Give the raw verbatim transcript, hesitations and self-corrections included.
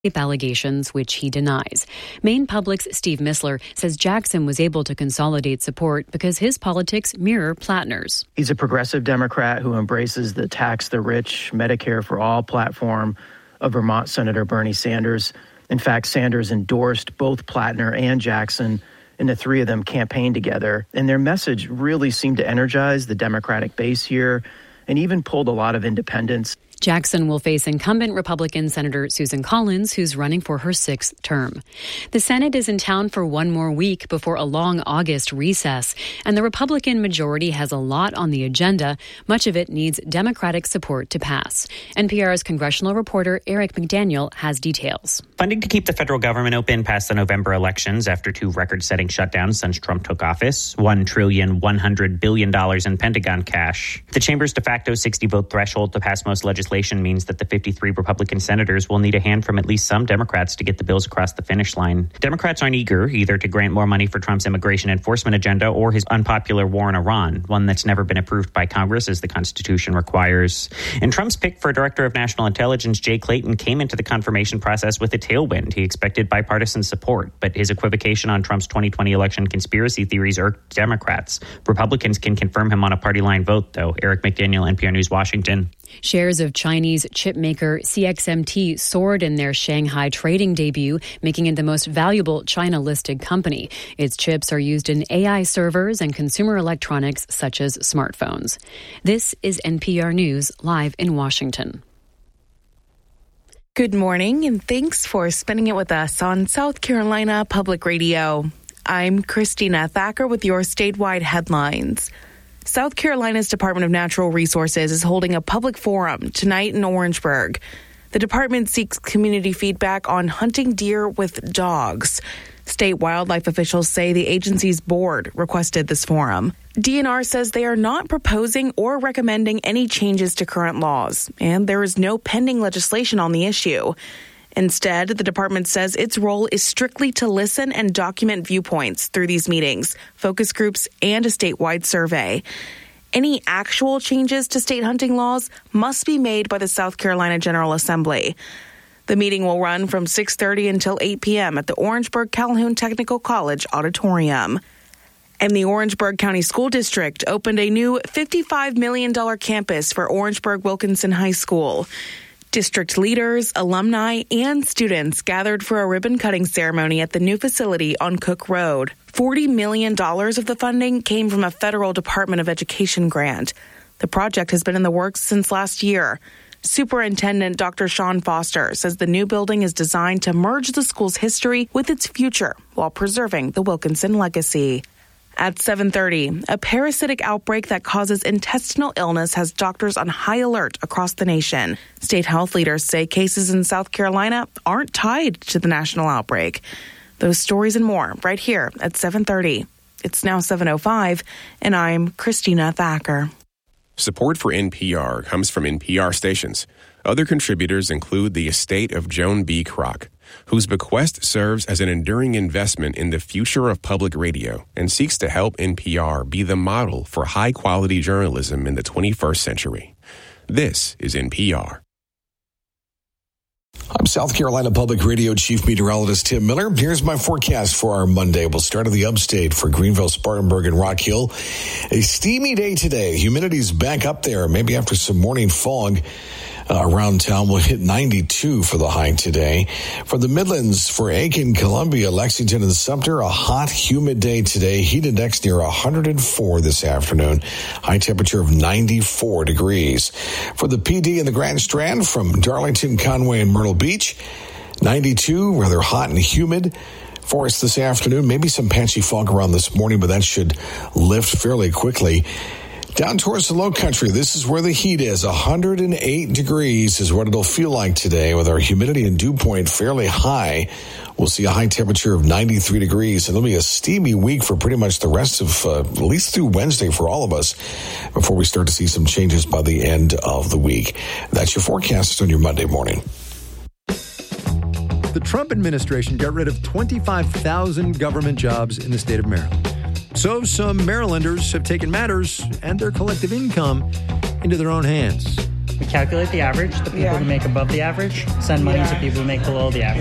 allegations, which he denies. Maine Public's Steve Missler says Jackson was able to consolidate support because his politics mirror Plattner's. He's a progressive Democrat who embraces the tax the rich, Medicare for all platform of Vermont Senator Bernie Sanders. In fact, Sanders endorsed both Plattner and Jackson, and the three of them campaigned together. And their message really seemed to energize the Democratic base here and even pulled a lot of independents. Jackson will face incumbent Republican Senator Susan Collins, who's running for her sixth term. The Senate is in town for one more week before a long August recess, and the Republican majority has a lot on the agenda. Much of it needs Democratic support to pass. N P R's congressional reporter Eric McDaniel has details. Funding to keep the federal government open past the November elections after two record-setting shutdowns since Trump took office, one trillion one hundred billion dollars in Pentagon cash. The chamber's de facto sixty-vote threshold to pass most legislation means that the fifty-three Republican senators will need a hand from at least some Democrats to get the bills across the finish line. Democrats aren't eager either to grant more money for Trump's immigration enforcement agenda or his unpopular war on Iran, one that's never been approved by Congress as the Constitution requires. And Trump's pick for Director of National Intelligence, Jay Clayton, came into the confirmation process with a tailwind. He expected bipartisan support, but his equivocation on Trump's twenty twenty election conspiracy theories irked Democrats. Republicans can confirm him on a party line vote, though. Eric McDaniel, N P R News, Washington. Shares of Chinese chip maker C X M T soared in their Shanghai trading debut, making it the most valuable China-listed company. Its chips are used in A I servers and consumer electronics such as smartphones. This is N P R News, live in Washington. Good morning, and thanks for spending it with us on South Carolina Public Radio. I'm Christina Thacker with your statewide headlines. South Carolina's Department of Natural Resources is holding a public forum tonight in Orangeburg. The department seeks community feedback on hunting deer with dogs. State wildlife officials say the agency's board requested this forum. D N R says they are not proposing or recommending any changes to current laws, and there is no pending legislation on the issue. Instead, the department says its role is strictly to listen and document viewpoints through these meetings, focus groups, and a statewide survey. Any actual changes to state hunting laws must be made by the South Carolina General Assembly. The meeting will run from six thirty until eight p.m. at the Orangeburg Calhoun Technical College Auditorium. And the Orangeburg County School District opened a new fifty-five million dollars campus for Orangeburg Wilkinson High School. District leaders, alumni, and students gathered for a ribbon-cutting ceremony at the new facility on Cook Road. forty million dollars of the funding came from a federal Department of Education grant. The project has been in the works since last year. Superintendent Doctor Sean Foster says the new building is designed to merge the school's history with its future while preserving the Wilkinson legacy. At seven thirty, a parasitic outbreak that causes intestinal illness has doctors on high alert across the nation. State health leaders say cases in South Carolina aren't tied to the national outbreak. Those stories and more right here at seven thirty. It's now seven oh five, and I'm Christina Thacker. Support for N P R comes from N P R stations. Other contributors include the estate of Joan B. Kroc, whose bequest serves as an enduring investment in the future of public radio and seeks to help N P R be the model for high-quality journalism in the twenty-first century. This is N P R. I'm South Carolina Public Radio Chief Meteorologist Tim Miller. Here's my forecast for our Monday. We'll start in the upstate for Greenville, Spartanburg, and Rock Hill. A steamy day today. Humidity's back up there, maybe after some morning fog. Uh, around town, we'll hit ninety-two for the high today. For the Midlands, for Aiken, Columbia, Lexington, and Sumter, a hot, humid day today. Heat index near one hundred four this afternoon. High temperature of ninety-four degrees. For the P D and the Grand Strand, from Darlington, Conway, and Myrtle Beach, ninety-two, rather hot and humid. For us this afternoon, maybe some patchy fog around this morning, but that should lift fairly quickly. Down towards the low country, this is where the heat is. one hundred eight degrees is what it'll feel like today with our humidity and dew point fairly high. We'll see a high temperature of ninety-three degrees, and it'll be a steamy week for pretty much the rest of, uh, at least through Wednesday for all of us, before we start to see some changes by the end of the week. That's your forecast on your Monday morning. The Trump administration got rid of twenty-five thousand government jobs in the state of Maryland. So some Marylanders have taken matters and their collective income into their own hands. We calculate the average. The people Yeah. who make above the average send money Yeah. to people who make below the average.